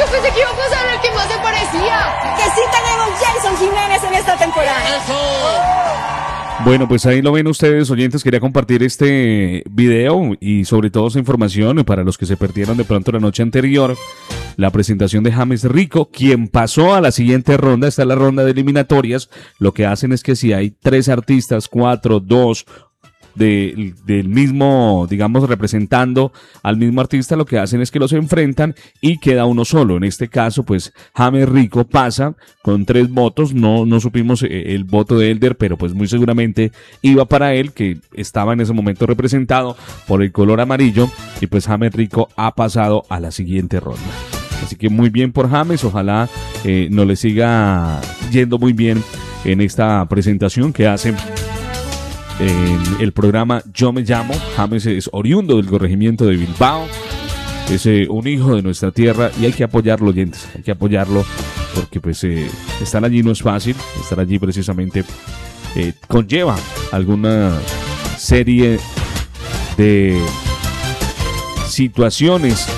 pensé que íbamos a ver el que más se parecía. Que sí tenemos Jason Jiménez en esta temporada. Bueno, pues ahí lo ven ustedes, oyentes. Quería compartir este video y sobre todo esa información para los que se perdieron de pronto la noche anterior. La presentación de James Rico, quien pasó a la siguiente ronda. Está la ronda de eliminatorias. Lo que hacen es que si hay 3 artistas, 4, 2... del mismo, digamos, representando al mismo artista, lo que hacen es que los enfrentan y queda uno solo. En este caso, pues, James Rico pasa con 3 votos. No supimos el voto de Elder, pero pues muy seguramente iba para él, que estaba en ese momento representado por el color amarillo, y pues James Rico ha pasado a la siguiente ronda. Así que muy bien por James, ojalá no le siga yendo muy bien en esta presentación que hacen en el programa Yo Me Llamo. James es oriundo del corregimiento de Bilbao, es un hijo de nuestra tierra y hay que apoyarlo, oyentes, hay que apoyarlo porque pues estar allí no es fácil. Estar allí precisamente conlleva alguna serie de situaciones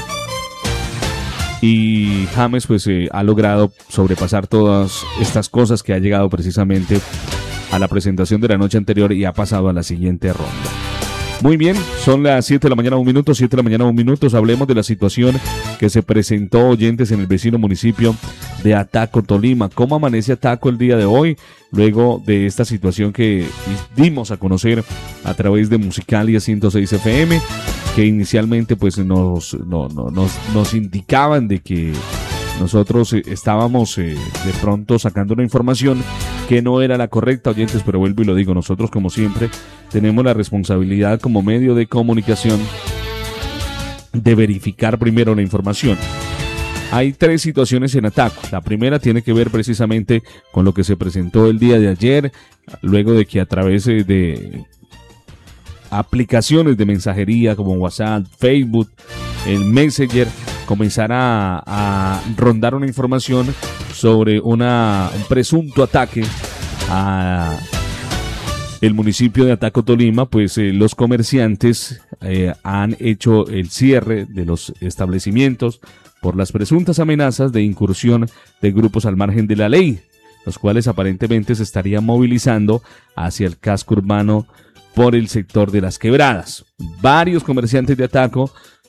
y James pues ha logrado sobrepasar todas estas cosas, que ha llegado precisamente a la presentación de la noche anterior y ha pasado a la siguiente ronda. Muy bien, son las 7 de la mañana, 1 minuto, 7 de la mañana, 1 minuto. Hablemos de la situación que se presentó, oyentes, en el vecino municipio de Ataco, Tolima. ¿Cómo amanece Ataco el día de hoy? Luego de esta situación que dimos a conocer a través de Musicalia 106 FM, que inicialmente pues nos indicaban de que nosotros estábamos de pronto sacando una información que no era la correcta, oyentes, pero vuelvo y lo digo, nosotros como siempre tenemos la responsabilidad como medio de comunicación de verificar primero la información. Hay 3 situaciones en Ataco. La primera tiene que ver precisamente con lo que se presentó el día de ayer, luego de que a través de aplicaciones de mensajería como WhatsApp, Facebook, el Messenger, comenzará a rondar una información sobre un presunto ataque a el municipio de Ataco, Tolima. Pues los comerciantes han hecho el cierre de los establecimientos por las presuntas amenazas de incursión de grupos al margen de la ley, los cuales aparentemente se estarían movilizando hacia el casco urbano por el sector de las Quebradas. Varios comerciantes de Ataco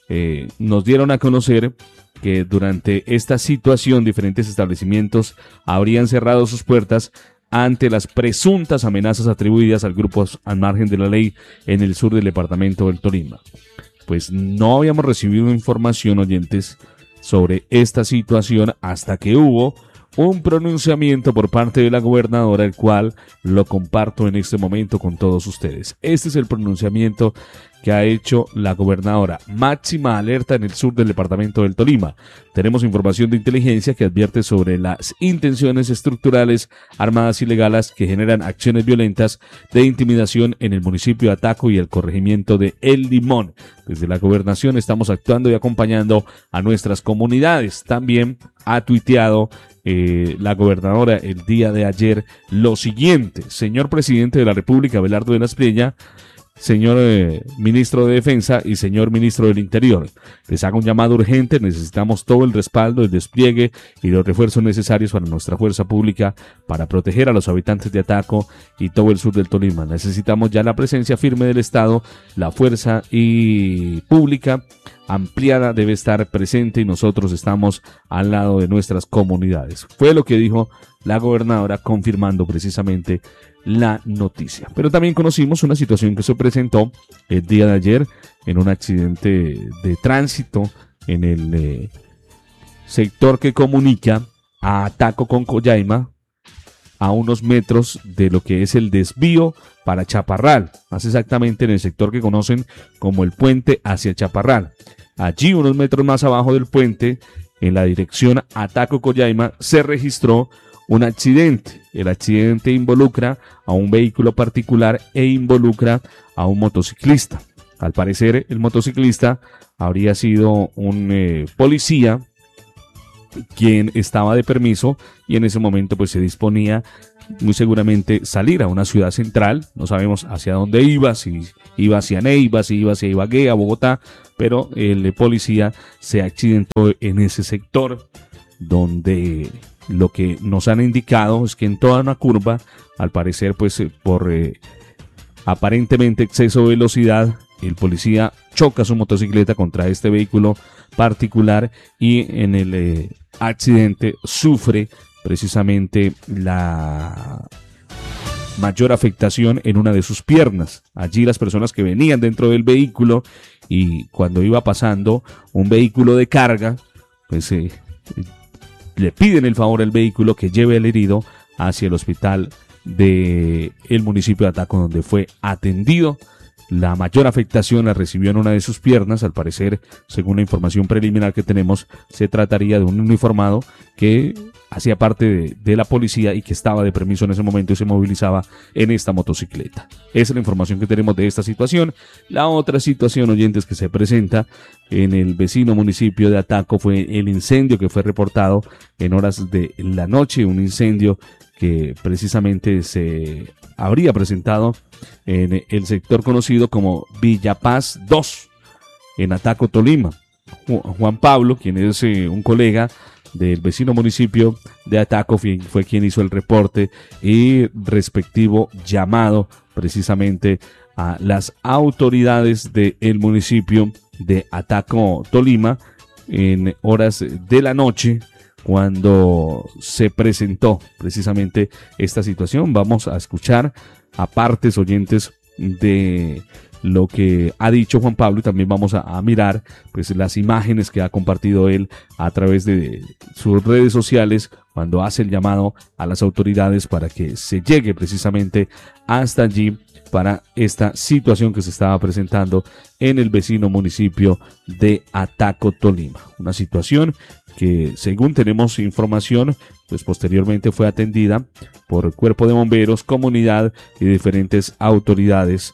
nos dieron a conocer que durante esta situación diferentes establecimientos habrían cerrado sus puertas ante las presuntas amenazas atribuidas al grupo al margen de la ley en el sur del departamento del Tolima. Pues no habíamos recibido información, oyentes, sobre esta situación hasta que hubo un pronunciamiento por parte de la gobernadora, el cual lo comparto en este momento con todos ustedes. Este es el pronunciamiento que ha hecho la gobernadora. Máxima alerta en el sur del departamento del Tolima. Tenemos información de inteligencia que advierte sobre las intenciones estructurales, armadas y legales que generan acciones violentas de intimidación en el municipio de Ataco y el corregimiento de El Limón. Desde la gobernación estamos actuando y acompañando a nuestras comunidades. También ha tuiteado la gobernadora el día de ayer lo siguiente: señor presidente de la República, Abelardo de la Espriella, señor ministro de Defensa y señor ministro del Interior, les hago un llamado urgente. Necesitamos todo el respaldo, el despliegue y los refuerzos necesarios para nuestra fuerza pública para proteger a los habitantes de Ataco y todo el sur del Tolima. Necesitamos ya la presencia firme del Estado. La fuerza y pública ampliada debe estar presente y nosotros estamos al lado de nuestras comunidades. Fue lo que dijo la gobernadora, confirmando precisamente la noticia. Pero también conocimos una situación que se presentó el día de ayer en un accidente de tránsito en el sector que comunica a Ataco con Collaima, a unos metros de lo que es el desvío para Chaparral, más exactamente en el sector que conocen como el puente hacia Chaparral. Allí, unos metros más abajo del puente, en la dirección Ataco-Collaima, se registró un accidente. El accidente involucra a un vehículo particular e involucra a un motociclista. Al parecer, el motociclista habría sido un policía quien estaba de permiso y en ese momento pues se disponía muy seguramente salir a una ciudad central. No sabemos hacia dónde iba, si iba hacia Neiva, si iba hacia Ibagué, a Bogotá, pero el policía se accidentó en ese sector, donde lo que nos han indicado es que en toda una curva, al parecer pues por aparentemente exceso de velocidad, el policía choca su motocicleta contra este vehículo particular y en el accidente sufre precisamente la mayor afectación en una de sus piernas. Allí las personas que venían dentro del vehículo, y cuando iba pasando un vehículo de carga, pues le piden el favor al vehículo que lleve al herido hacia el hospital del municipio de Ataco, donde fue atendido. La mayor afectación la recibió en una de sus piernas. Al parecer, según la información preliminar que tenemos, se trataría de un uniformado que hacía parte de la policía y que estaba de permiso en ese momento y se movilizaba en esta motocicleta. Esa es la información que tenemos de esta situación. La otra situación, oyentes, que se presenta en el vecino municipio de Ataco fue el incendio que fue reportado en horas de la noche, un incendio que precisamente se habría presentado en el sector conocido como Villa Paz 2, en Ataco, Tolima. Juan Pablo, quien es un colega del vecino municipio de Ataco, fue quien hizo el reporte y respectivo llamado precisamente a las autoridades del municipio de Ataco, Tolima, en horas de la noche, cuando se presentó precisamente esta situación. Vamos a escuchar a partes, oyentes, de lo que ha dicho Juan Pablo, y también vamos a mirar pues las imágenes que ha compartido él a través de sus redes sociales cuando hace el llamado a las autoridades para que se llegue precisamente hasta allí para esta situación que se estaba presentando en el vecino municipio de Ataco, Tolima. Una situación que, según tenemos información, pues posteriormente fue atendida por el Cuerpo de Bomberos, comunidad y diferentes autoridades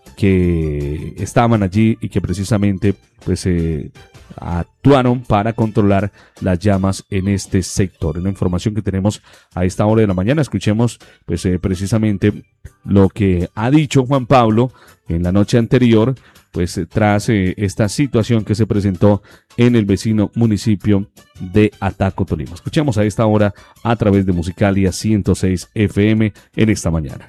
que estaban allí y que precisamente pues actuaron para controlar las llamas en este sector. En la información que tenemos a esta hora de la mañana, escuchemos pues precisamente lo que ha dicho Juan Pablo en la noche anterior, pues tras esta situación que se presentó en el vecino municipio de Ataco, Tolima. Escuchemos a esta hora a través de Musicalia 106 FM en esta mañana.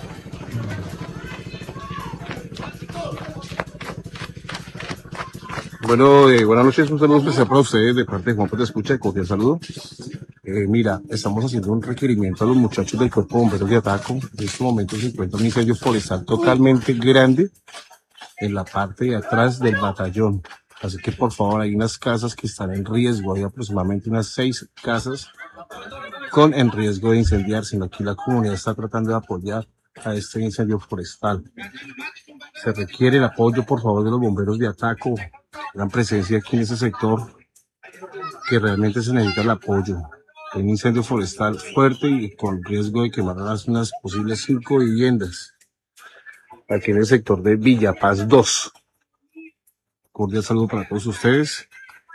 Bueno, buenas noches, un saludo especial para ustedes de parte de Juan Pérez Escucha, de cordial saludo. Mira, estamos haciendo un requerimiento a los muchachos del Cuerpo de Bomberos de Ataco. En este momento se encuentra un incendio forestal totalmente grande en la parte de atrás del batallón. Así que por favor, hay unas casas que están en riesgo, hay aproximadamente unas 6 casas en riesgo de incendiarse. Aquí la comunidad está tratando de apoyar a este incendio forestal. Se requiere el apoyo, por favor, de los bomberos de Ataco, gran presencia aquí en ese sector, que realmente se necesita el apoyo. Hay un incendio forestal fuerte y con riesgo de quemar unas posibles 5 viviendas aquí en el sector de Villa Paz 2. Cordial saludo para todos ustedes.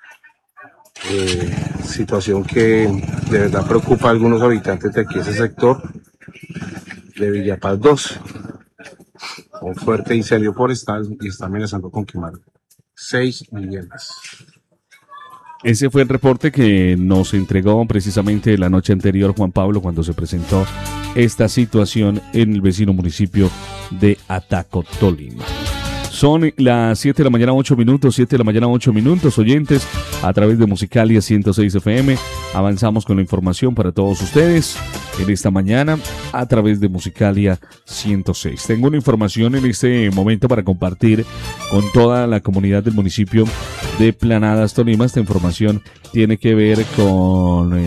Situación que de verdad preocupa a algunos habitantes de aquí, ese sector de Villa Paz 2. Un fuerte incendio forestal y está amenazando con quemar 6 viviendas. Ese fue el reporte que nos entregó precisamente la noche anterior Juan Pablo cuando se presentó esta situación en el vecino municipio de Ataco, Tolima. Son las 7 de la mañana, 8 minutos, 7 de la mañana, 8 minutos, oyentes, a través de Musicalia 106 FM. Avanzamos con la información para todos ustedes en esta mañana a través de Musicalia 106. Tengo una información en este momento para compartir con toda la comunidad del municipio de Planadas, Tolima. Esta información tiene que ver con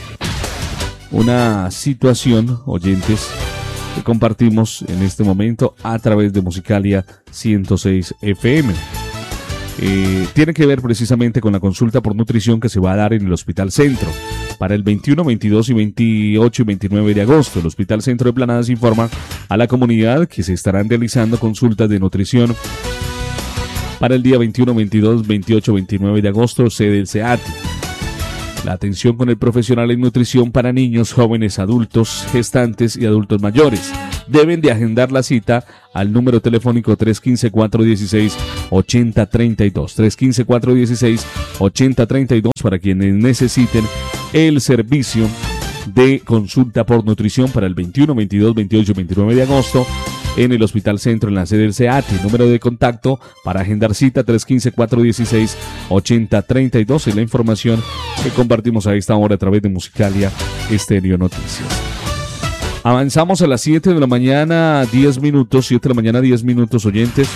una situación, oyentes, que compartimos en este momento a través de Musicalia 106 FM. Tiene que ver precisamente con la consulta por nutrición que se va a dar en el Hospital Centro para el 21, 22 y 28 y 29 de agosto. El Hospital Centro de Planadas informa a la comunidad que se estarán realizando consultas de nutrición para el día 21, 22, 28, 29 de agosto, sede del SEAT. La atención con el profesional en nutrición para niños, jóvenes, adultos, gestantes y adultos mayores. Deben de agendar la cita al número telefónico 315-416-8032. 315-416-8032 para quienes necesiten el servicio de consulta por nutrición para el 21, 22, 28 y 29 de agosto en el Hospital Centro en la sede del SEATI. Número de contacto para agendar cita 315-416-8032 y la información que compartimos a esta hora a través de Musicalia Estéreo Noticias. Avanzamos a las 7 de la mañana, 10 minutos, 7 de la mañana, 10 minutos, oyentes.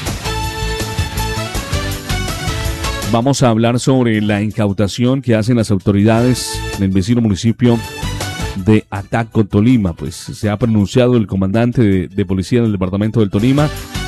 Vamos a hablar sobre la incautación que hacen las autoridades en el vecino municipio de Ataco, Tolima. Pues se ha pronunciado el comandante de policía del departamento del Tolima,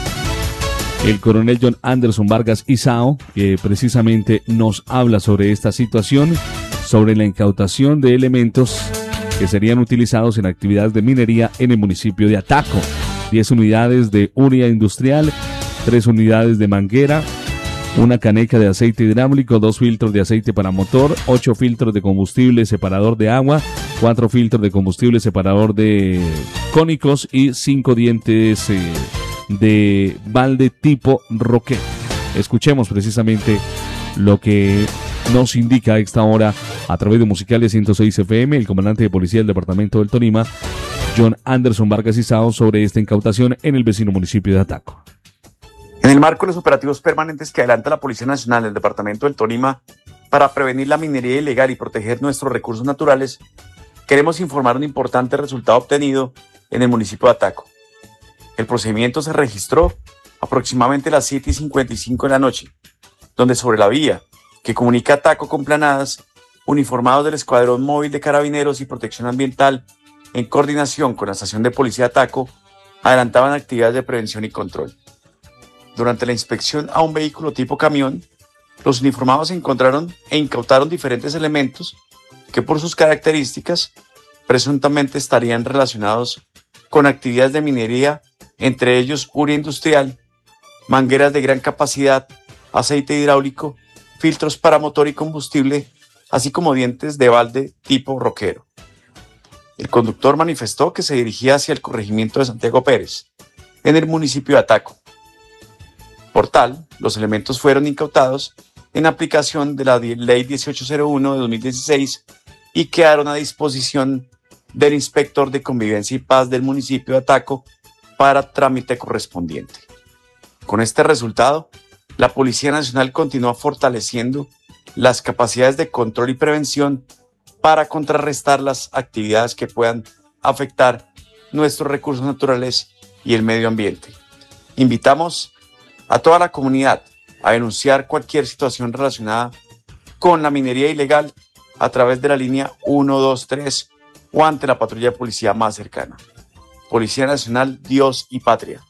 el coronel John Anderson Vargas Isao, que precisamente nos habla sobre esta situación, sobre la incautación de elementos que serían utilizados en actividades de minería en el municipio de Ataco. 10 unidades de urea industrial, 3 unidades de manguera, una caneca de aceite hidráulico, 2 filtros de aceite para motor, 8 filtros de combustible separador de agua, 4 filtros de combustible separador de cónicos y 5 dientes de balde tipo roquete. Escuchemos precisamente lo que nos indica a esta hora a través de Musicalia 106 FM el comandante de policía del departamento del Tolima, John Anderson Vargas Isao, sobre esta incautación en el vecino municipio de Ataco. En el marco de los operativos permanentes que adelanta la Policía Nacional del departamento del Tolima para prevenir la minería ilegal y proteger nuestros recursos naturales, queremos informar un importante resultado obtenido en el municipio de Ataco. El procedimiento se registró aproximadamente a las 7:55 de la noche, donde sobre la vía que comunica Ataco con Planadas, uniformados del Escuadrón Móvil de Carabineros y Protección Ambiental, en coordinación con la Estación de Policía de Ataco, adelantaban actividades de prevención y control. Durante la inspección a un vehículo tipo camión, los uniformados encontraron e incautaron diferentes elementos que por sus características presuntamente estarían relacionados con actividades de minería, entre ellos urea industrial, mangueras de gran capacidad, aceite hidráulico, filtros para motor y combustible, así como dientes de balde tipo roquero. El conductor manifestó que se dirigía hacia el corregimiento de Santiago Pérez, en el municipio de Ataco. Por tal, los elementos fueron incautados en aplicación de la Ley 1801 de 2016 y quedaron a disposición del inspector de Convivencia y Paz del municipio de Ataco para trámite correspondiente. Con este resultado, la Policía Nacional continúa fortaleciendo las capacidades de control y prevención para contrarrestar las actividades que puedan afectar nuestros recursos naturales y el medio ambiente. Invitamos a toda la comunidad a denunciar cualquier situación relacionada con la minería ilegal a través de la línea 123 o ante la patrulla de policía más cercana. Policía Nacional, Dios y Patria.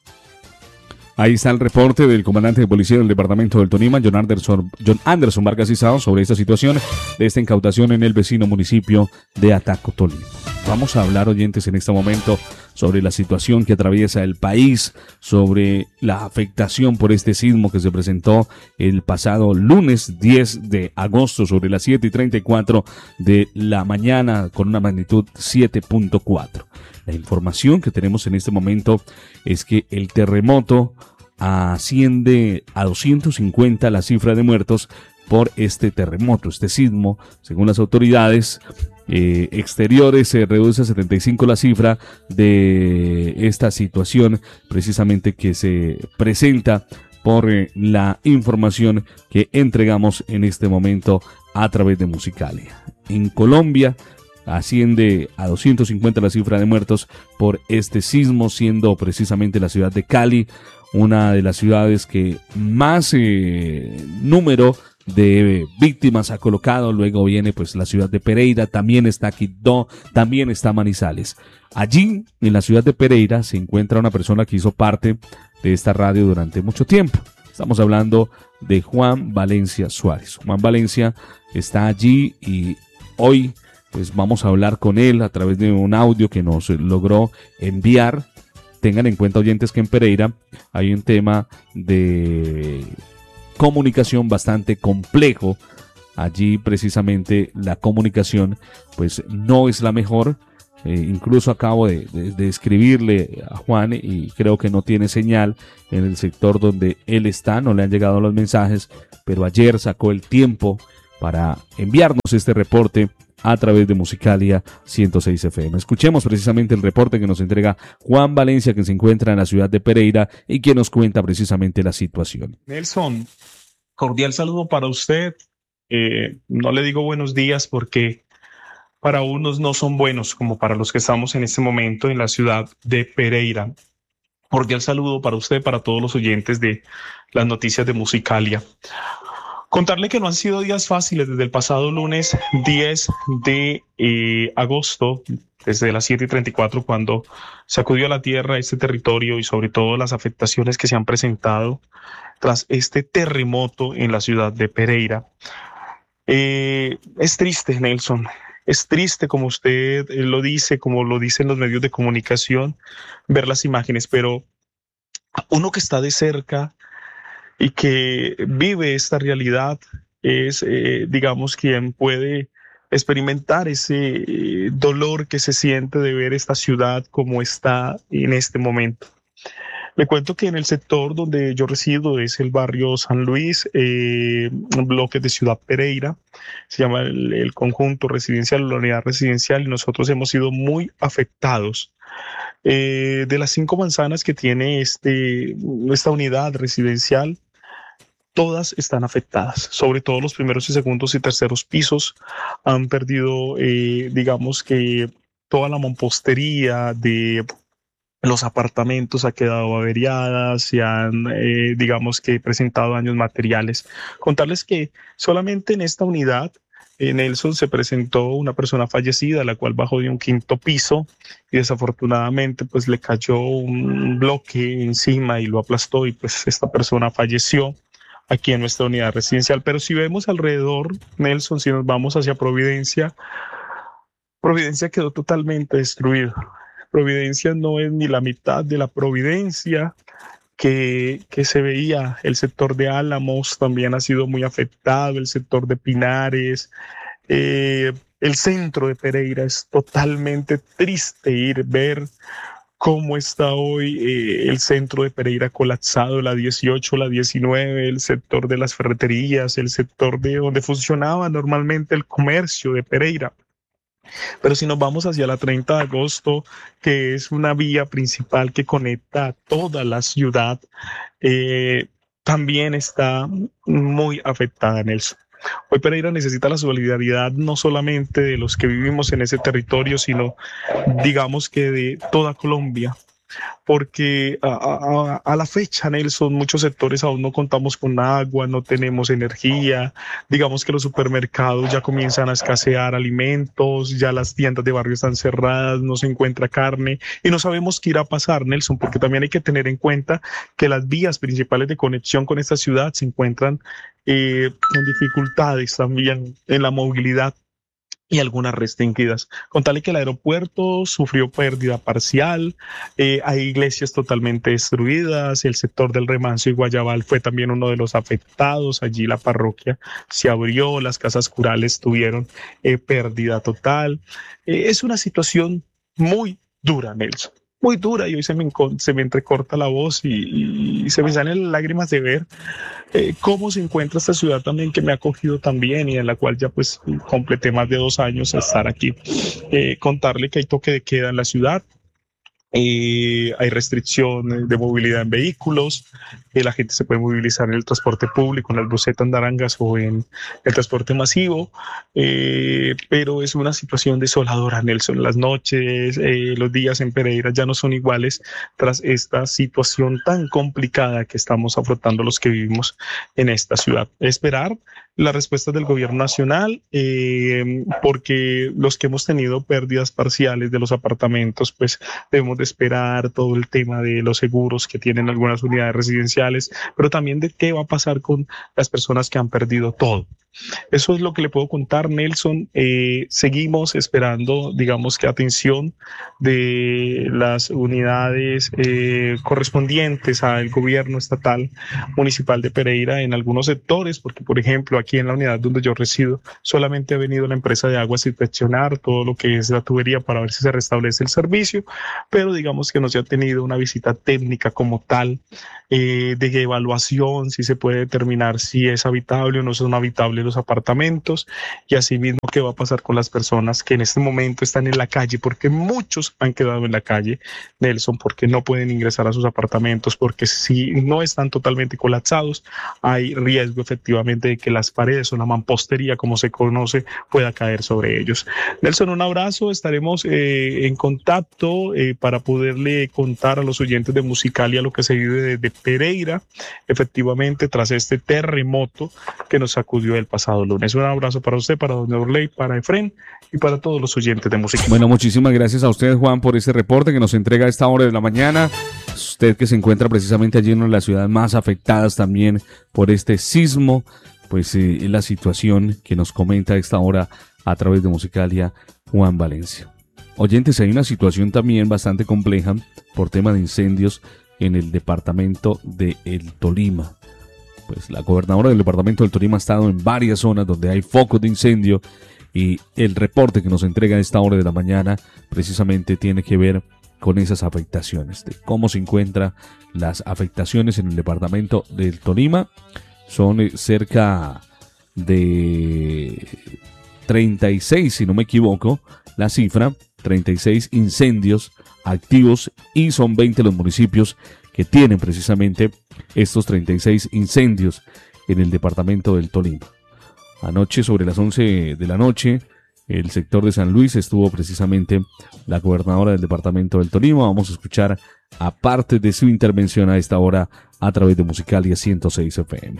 Ahí está el reporte del comandante de policía del departamento del Tolima, John Anderson Vargas Isao, sobre esta situación de esta incautación en el vecino municipio de Ataco, Tolima. Vamos a hablar, oyentes, en este momento sobre la situación que atraviesa el país, sobre la afectación por este sismo que se presentó el pasado lunes 10 de agosto sobre las 7:34 de la mañana con una magnitud 7.4. La información que tenemos en este momento es que el terremoto asciende a 250 la cifra de muertos por este terremoto, este sismo. Según las autoridades exteriores, se reduce a 75 la cifra de esta situación precisamente que se presenta por la información que entregamos en este momento a través de Musicalia. En Colombia asciende a 250 la cifra de muertos por este sismo, siendo precisamente la ciudad de Cali una de las ciudades que más número de víctimas ha colocado. Luego viene pues la ciudad de Pereira, también está Quibdó, también está Manizales. Allí, en la ciudad de Pereira, se encuentra una persona que hizo parte de esta radio durante mucho tiempo. Estamos hablando de Juan Valencia Suárez. Juan Valencia está allí y hoy pues vamos a hablar con él a través de un audio que nos logró enviar. Tengan en cuenta, oyentes, que en Pereira hay un tema de comunicación bastante complejo allí precisamente la comunicación pues no es la mejor. Incluso acabo de escribirle a Juan y creo que no tiene señal en el sector donde él está, no le han llegado los mensajes, pero ayer sacó el tiempo para enviarnos este reporte a través de Musicalia 106 FM. Escuchemos precisamente el reporte que nos entrega Juan Valencia, que se encuentra en la ciudad de Pereira y que nos cuenta precisamente la situación. Nelson, cordial saludo para usted. No le digo buenos días porque para unos no son buenos como para los que estamos en este momento en la ciudad de Pereira. Cordial saludo para usted, para todos los oyentes de las noticias de Musicalia. Contarle que no han sido días fáciles desde el pasado lunes 10 de agosto, desde las 7:34, cuando sacudió a la tierra este territorio y sobre todo las afectaciones que se han presentado tras este terremoto en la ciudad de Pereira. Es triste, Nelson. Es triste, como usted lo dice, como lo dicen los medios de comunicación, ver las imágenes, pero uno que está de cerca y que vive esta realidad es, digamos, quien puede experimentar ese dolor que se siente de ver esta ciudad como está en este momento. Le cuento que en el sector donde yo resido es el barrio San Luis, un bloque de Ciudad Pereira, se llama el conjunto residencial, la unidad residencial, y nosotros hemos sido muy afectados. De las 5 manzanas que tiene esta unidad residencial, todas están afectadas, sobre todo los primeros y segundos y terceros pisos han perdido, digamos que toda la mampostería de los apartamentos ha quedado averiada, se han, digamos que presentado daños materiales. Contarles que solamente en esta unidad, Nelson, se presentó una persona fallecida, la cual bajó de un 5º piso y desafortunadamente pues le cayó un bloque encima y lo aplastó y pues esta persona falleció aquí en nuestra unidad residencial. Pero si vemos alrededor, Nelson, si nos vamos hacia Providencia, Providencia quedó totalmente destruido. Providencia no es ni la mitad de la Providencia que se veía. El sector de Álamos también ha sido muy afectado, el sector de Pinares, el centro de Pereira. Es totalmente triste ver cómo está hoy el centro de Pereira colapsado, la 18, la 19, el sector de las ferreterías, el sector de donde funcionaba normalmente el comercio de Pereira. Pero si nos vamos hacia la 30 de agosto, que es una vía principal que conecta a toda la ciudad, también está muy afectada, Nelson. Hoy Pereira necesita la solidaridad no solamente de los que vivimos en ese territorio, sino digamos que de toda Colombia. Porque a la fecha, Nelson, muchos sectores aún no contamos con agua, no tenemos energía, digamos que los supermercados ya comienzan a escasear alimentos, ya las tiendas de barrio están cerradas, no se encuentra carne y no sabemos qué irá a pasar, Nelson, porque también hay que tener en cuenta que las vías principales de conexión con esta ciudad se encuentran con dificultades también en la movilidad y algunas restringidas. Contarle que el aeropuerto sufrió pérdida parcial, hay iglesias totalmente destruidas, el sector del Remanso y Guayabal fue también uno de los afectados, allí la parroquia se abrió, las casas curales tuvieron pérdida total. Es una situación muy dura, Nelson, muy dura, y hoy se me entrecorta la voz y se me salen las lágrimas de ver cómo se encuentra esta ciudad también, que me ha acogido también y en la cual ya pues completé más de 2 años a estar aquí. Contarle que hay toque de queda en la ciudad, hay restricción de movilidad en vehículos, la gente se puede movilizar en el transporte público, en las busetas naranjas o en el transporte masivo, pero es una situación desoladora, Nelson. Las noches, los días en Pereira ya no son iguales tras esta situación tan complicada que estamos afrontando los que vivimos en esta ciudad. Esperar las respuestas del gobierno nacional, porque los que hemos tenido pérdidas parciales de los apartamentos, pues debemos de esperar todo el tema de los seguros que tienen algunas unidades residenciales, pero también de qué va a pasar con las personas que han perdido todo. Eso es lo que le puedo contar, Nelson. Seguimos esperando, digamos que atención de las unidades correspondientes al gobierno estatal municipal de Pereira en algunos sectores, porque por ejemplo aquí en la unidad donde yo resido solamente ha venido la empresa de aguas a inspeccionar todo lo que es la tubería para ver si se restablece el servicio, pero digamos que no se ha tenido una visita técnica como tal de evaluación, si se puede determinar si es habitable o no son habitables los apartamentos, y asimismo qué va a pasar con las personas que en este momento están en la calle, porque muchos han quedado en la calle, Nelson, porque no pueden ingresar a sus apartamentos, porque si no están totalmente colapsados, hay riesgo efectivamente de que las paredes o la mampostería, como se conoce, pueda caer sobre ellos. Nelson, un abrazo, estaremos en contacto para poderle contar a los oyentes de Musicalia lo que se vive desde Pereira, efectivamente, tras este terremoto que nos sacudió el pasado lunes. Un abrazo para usted, para don Orley, para Efren y para todos los oyentes de Musicalia. Bueno, muchísimas gracias a usted, Juan, por ese reporte que nos entrega a esta hora de la mañana. Usted que se encuentra precisamente allí en una de las ciudades más afectadas también por este sismo, pues es la situación que nos comenta a esta hora a través de Musicalia, Juan Valencia. Oyentes, hay una situación también bastante compleja por tema de incendios en el departamento de El Tolima. Pues la gobernadora del departamento del Tolima ha estado en varias zonas donde hay focos de incendio y el reporte que nos entrega a esta hora de la mañana precisamente tiene que ver con esas afectaciones, de cómo se encuentran las afectaciones en el departamento del Tolima. Son cerca de 36, si no me equivoco, la cifra, 36 incendios activos y son 20 los municipios que tienen precisamente estos 36 incendios en el departamento del Tolima. Anoche sobre las 11 de la noche, el sector de San Luis estuvo precisamente la gobernadora del departamento del Tolima. Vamos a escuchar a parte de su intervención a esta hora a través de Musicalia 106 FM.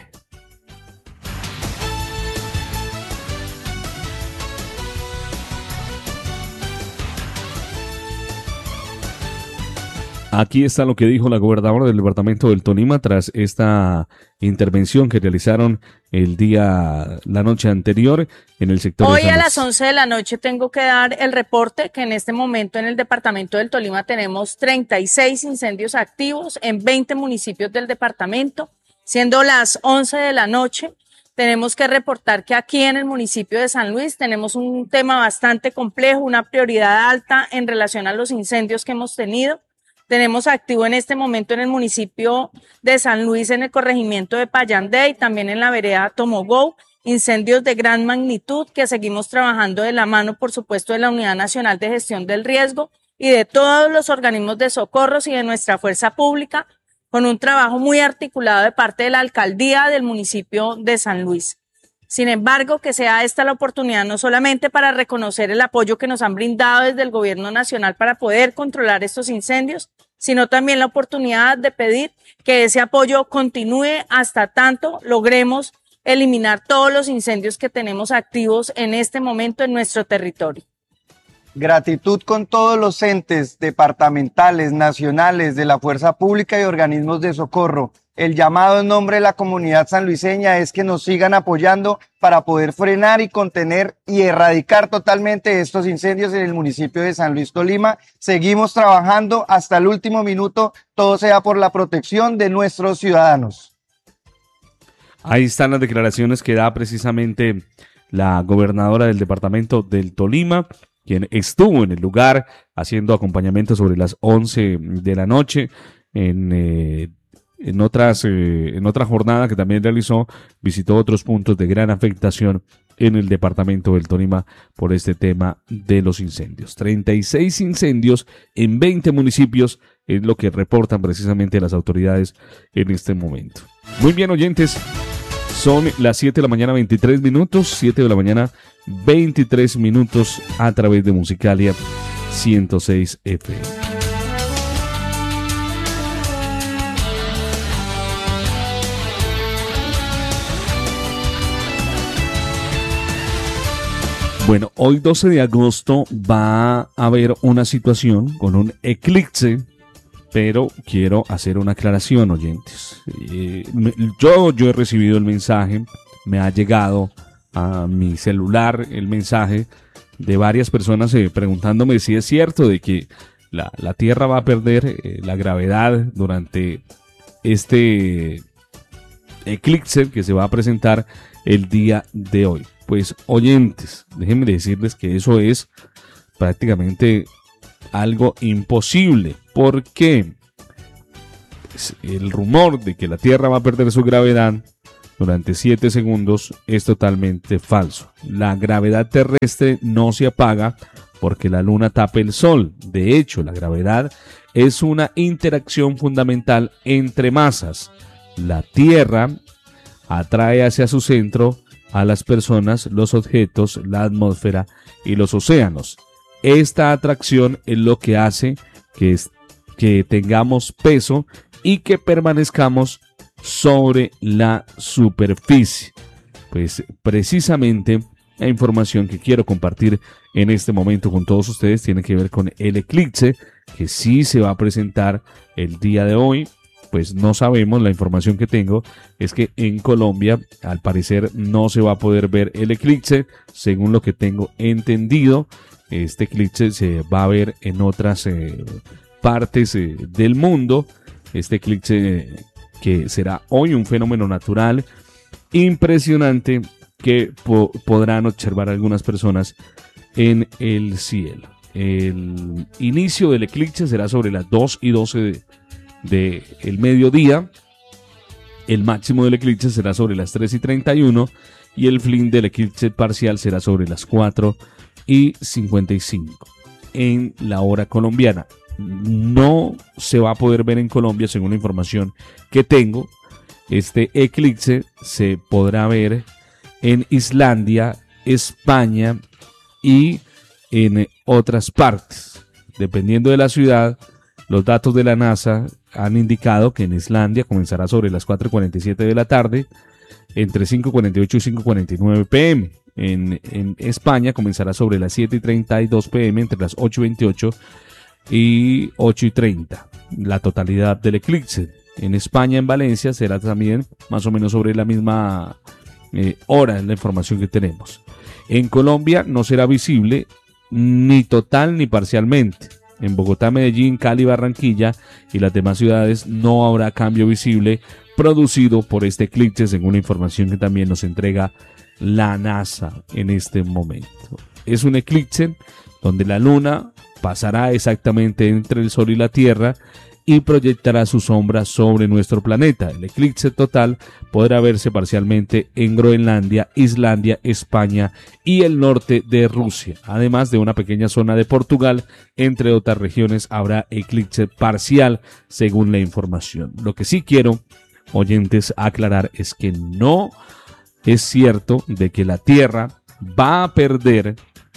Aquí está lo que dijo la gobernadora del departamento del Tolima tras esta intervención que realizaron la noche anterior en el sector de San Luis. Hoy a las 11 de la noche tengo que dar el reporte que en este momento en el departamento del Tolima tenemos 36 incendios activos en 20 municipios del departamento, siendo las 11 de la noche. Tenemos que reportar que aquí en el municipio de San Luis tenemos un tema bastante complejo, una prioridad alta en relación a los incendios que hemos tenido. Tenemos activo en este momento en el municipio de San Luis, en el corregimiento de Payandé y también en la vereda Tomogó, incendios de gran magnitud que seguimos trabajando de la mano, por supuesto, de la Unidad Nacional de Gestión del Riesgo y de todos los organismos de socorros y de nuestra fuerza pública, con un trabajo muy articulado de parte de la alcaldía del municipio de San Luis. Sin embargo, que sea esta la oportunidad no solamente para reconocer el apoyo que nos han brindado desde el gobierno nacional para poder controlar estos incendios, sino también la oportunidad de pedir que ese apoyo continúe hasta tanto logremos eliminar todos los incendios que tenemos activos en este momento en nuestro territorio. Gratitud con todos los entes departamentales, nacionales, de la fuerza pública y organismos de socorro. El llamado en nombre de la comunidad sanluiseña es que nos sigan apoyando para poder frenar y contener y erradicar totalmente estos incendios en el municipio de San Luis Tolima. Seguimos trabajando hasta el último minuto, todo sea por la protección de nuestros ciudadanos. Ahí están las declaraciones que da precisamente la gobernadora del departamento del Tolima, quien estuvo en el lugar haciendo acompañamiento sobre las 11 de la noche en otra jornada que también realizó, visitó otros puntos de gran afectación en el departamento del Tolima por este tema de los incendios. 36 incendios en 20 municipios es lo que reportan precisamente las autoridades en este momento. Muy bien, oyentes, son las 7 de la mañana 23 minutos, 7 de la mañana 23 minutos a través de Musicalia 106 FM. Bueno, hoy 12 de agosto va a haber una situación con un eclipse, pero quiero hacer una aclaración, oyentes. Yo he recibido el mensaje, me ha llegado a mi celular el mensaje de varias personas preguntándome si es cierto de que la Tierra va a perder la gravedad durante este eclipse que se va a presentar el día de hoy. Pues oyentes, déjenme decirles que eso es prácticamente algo imposible, porque el rumor de que la Tierra va a perder su gravedad durante 7 segundos es totalmente falso. La gravedad terrestre no se apaga porque la Luna tapa el Sol. De hecho, la gravedad es una interacción fundamental entre masas. La Tierra atrae hacia su centro a las personas, los objetos, la atmósfera y los océanos. Esta atracción es lo que hace que tengamos peso y que permanezcamos sobre la superficie. Pues precisamente la información que quiero compartir en este momento con todos ustedes tiene que ver con el eclipse que sí se va a presentar el día de hoy. Pues no sabemos, la información que tengo es que en Colombia al parecer no se va a poder ver el eclipse, según lo que tengo entendido. Este eclipse se va a ver en otras partes del mundo. Este eclipse que será hoy un fenómeno natural impresionante que podrán observar algunas personas en el cielo. El inicio del eclipse será sobre las 2:12 del mediodía. El máximo del eclipse será sobre las 3:31 y el fin del eclipse parcial será sobre las 4:55 en la hora colombiana. No se va a poder ver en Colombia, según la información que tengo. Este eclipse se podrá ver en Islandia, España y en otras partes. Dependiendo de la ciudad, los datos de la NASA han indicado que en Islandia comenzará sobre las 4:47 de la tarde, entre 5:48 y 5:49 pm. En España comenzará sobre las 7:32 pm, entre las 8:28 y 8:30. La totalidad del eclipse. En España, en Valencia, será también más o menos sobre la misma hora, es la información que tenemos. En Colombia no será visible ni total ni parcialmente. En Bogotá, Medellín, Cali, Barranquilla y las demás ciudades no habrá cambio visible producido por este eclipse, según la información que también nos entrega la NASA en este momento. Es un eclipse donde la luna pasará exactamente entre el Sol y la Tierra y proyectará su sombra sobre nuestro planeta. El eclipse total podrá verse parcialmente en Groenlandia, Islandia, España y el norte de Rusia. Además de una pequeña zona de Portugal, entre otras regiones habrá eclipse parcial, según la información. Lo que sí quiero, oyentes, aclarar es que no es cierto de que la Tierra va a perder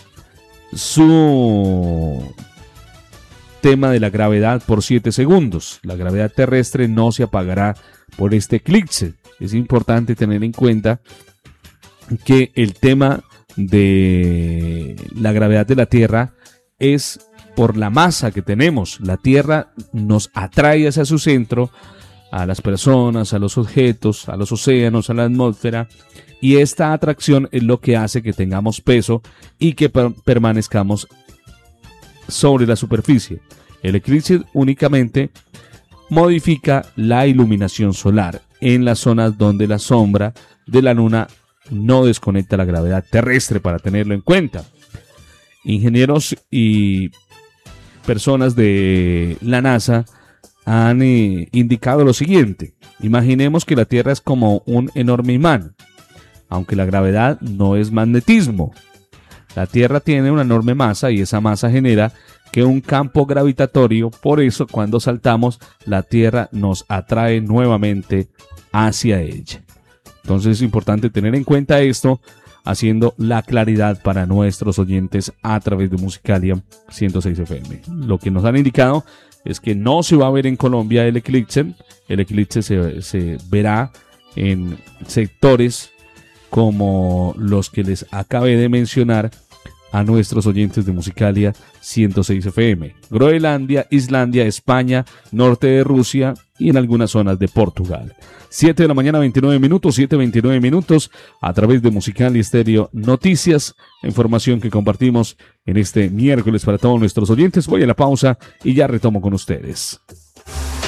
su tema de la gravedad por 7 segundos. La gravedad terrestre no se apagará por este eclipse. Es importante tener en cuenta que el tema de la gravedad de la Tierra es por la masa que tenemos. La Tierra nos atrae hacia su centro, a las personas, a los objetos, a los océanos, a la atmósfera, y esta atracción es lo que hace que tengamos peso y que permanezcamos sobre la superficie. El eclipse únicamente modifica la iluminación solar en las zonas donde la sombra de la luna no desconecta la gravedad terrestre, para tenerlo en cuenta. Ingenieros y personas de la NASA han indicado lo siguiente: imaginemos que la Tierra es como un enorme imán, aunque la gravedad no es magnetismo. La Tierra tiene una enorme masa y esa masa genera que un campo gravitatorio, por eso cuando saltamos la Tierra nos atrae nuevamente hacia ella. Entonces es importante tener en cuenta esto, haciendo la claridad para nuestros oyentes a través de Musicalia 106 FM. Lo que nos han indicado es que no se va a ver en Colombia el eclipse. El eclipse se verá en sectores como los que les acabé de mencionar a nuestros oyentes de Musicalia 106 FM. Groenlandia, Islandia, España, norte de Rusia y en algunas zonas de Portugal. 7 de la mañana, 29 minutos, 7:29 minutos, a través de Musicalia Estéreo Noticias, información que compartimos en este miércoles para todos nuestros oyentes. Voy a la pausa y ya retomo con ustedes.